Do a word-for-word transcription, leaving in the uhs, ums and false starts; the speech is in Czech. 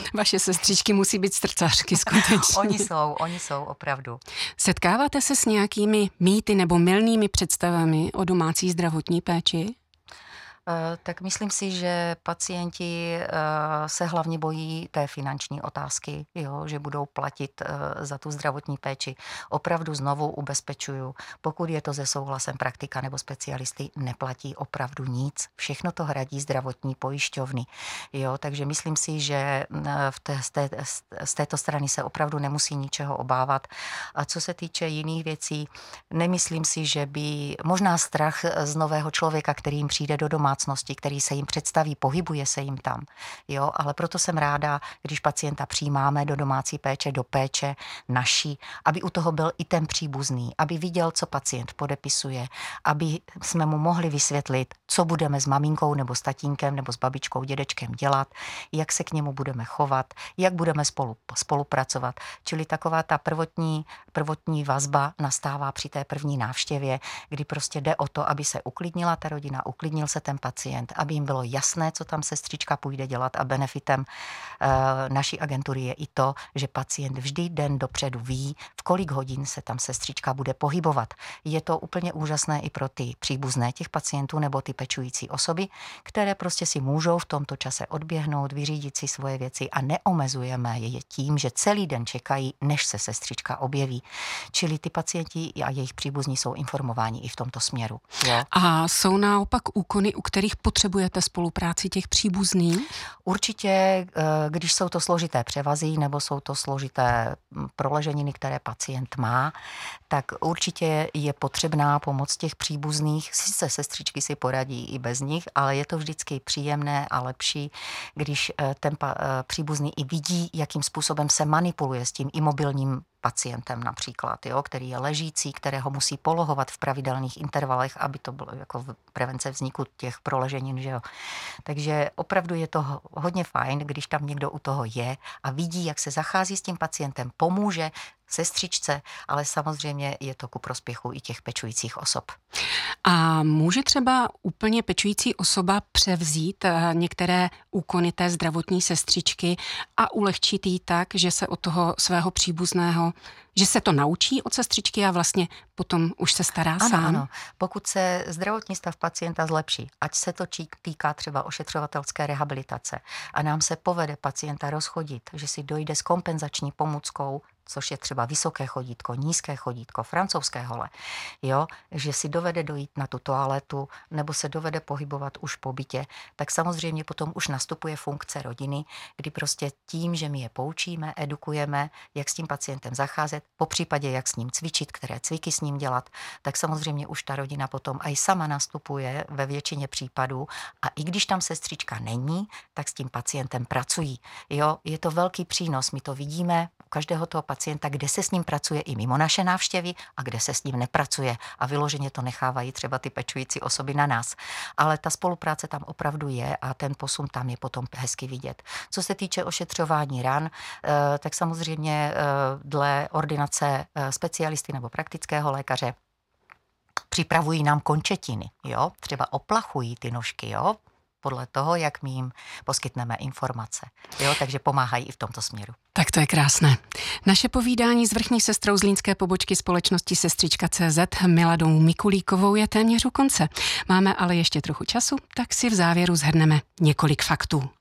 Vaše sestřičky musí být srdcařky skutečně. Oni jsou, oni jsou opravdu. Setkáváte se s nějakými mýty nebo mylnými představami o domácí zdravotní péči? Tak myslím si, že pacienti se hlavně bojí té finanční otázky, jo, že budou platit za tu zdravotní péči. Opravdu znovu ubezpečuju, pokud je to se souhlasem praktika nebo specialisty, neplatí opravdu nic. Všechno to hradí zdravotní pojišťovny. Jo, takže myslím si, že v té, z, té, z této strany se opravdu nemusí ničeho obávat. A co se týče jiných věcí, nemyslím si, že by možná strach z nového člověka, který jim přijde do domácnosti, který se jim představí, pohybuje se jim tam. Jo, ale proto jsem ráda, když pacienta přijímáme do domácí péče, do péče naší, aby u toho byl i ten příbuzný, aby viděl, co pacient podepisuje, aby jsme mu mohli vysvětlit, co budeme s maminkou nebo s tatínkem nebo s babičkou, dědečkem dělat, jak se k němu budeme chovat, jak budeme spolu spolupracovat. Čili taková ta prvotní, prvotní vazba nastává při té první návštěvě, kdy prostě jde o to, aby se uklidnila ta rodina, uklidnil se ten pacient, aby jim bylo jasné, co tam sestřička půjde dělat, a benefitem e, naší agentury je i to, že pacient vždy den dopředu ví, v kolik hodin se tam sestřička bude pohybovat. Je to úplně úžasné i pro ty příbuzné těch pacientů nebo ty pečující osoby, které prostě si můžou v tomto čase odběhnout, vyřídit si svoje věci a neomezujeme je tím, že celý den čekají, než se sestřička objeví. Čili ty pacienti a jejich příbuzní jsou informováni i v tomto směru. Jo? A jsou naopak úkony, u kterých potřebujete spolupráci těch příbuzných? Určitě, když jsou to složité převazy nebo jsou to složité proleženiny, které pacient má, tak určitě je potřebná pomoc těch příbuzných. Sice sestřičky si poradí i bez nich, ale je to vždycky příjemné a lepší, když ten příbuzný i vidí, jakým způsobem se manipuluje s tím imobilním pacientem například, jo, který je ležící, kterého musí polohovat v pravidelných intervalech, aby to bylo jako prevence vzniku těch proleženin, že jo. Takže opravdu je to hodně fajn, když tam někdo u toho je a vidí, jak se zachází s tím pacientem, pomůže sestřičce, ale samozřejmě je to ku prospěchu i těch pečujících osob. A může třeba úplně pečující osoba převzít některé úkony té zdravotní sestřičky a ulehčit jí tak, že se od toho svého příbuzného, že se to naučí od sestřičky a vlastně potom už se stará ano, sám? Ano, pokud se zdravotní stav pacienta zlepší, ať se to týká třeba ošetřovatelské rehabilitace a nám se povede pacienta rozchodit, že si dojde s kompenzační pomůckou, což je třeba vysoké chodítko, nízké chodítko, francouzské hole, jo, že si dovede dojít na tu toaletu nebo se dovede pohybovat už po bytě, tak samozřejmě potom už nastupuje funkce rodiny, kdy prostě tím, že my je poučíme, edukujeme, jak s tím pacientem zacházet, popřípadě jak s ním cvičit, které cviky s ním dělat, tak samozřejmě už ta rodina potom i sama nastupuje ve většině případů a i když tam sestřička není, tak s tím pacientem pracují. Jo, je to velký přínos, my to vidíme u každého toho pacienta, kde se s ním pracuje i mimo naše návštěvy a kde se s ním nepracuje a vyloženě to nechávají třeba ty pečující osoby na nás. Ale ta spolupráce tam opravdu je a ten posun tam je potom hezky vidět. Co se týče ošetřování ran, tak samozřejmě dle ordinace specialisty nebo praktického lékaře připravují nám končetiny, jo? Třeba oplachují ty nožky, jo? Podle toho, jak my jim poskytneme informace. Jo, takže pomáhají i v tomto směru. Tak to je krásné. Naše povídání s vrchní sestrou zlínské pobočky společnosti Sestřička tečka cé zet Miladou Mikulíkovou je téměř u konce. Máme ale ještě trochu času, tak si v závěru shrneme několik faktů.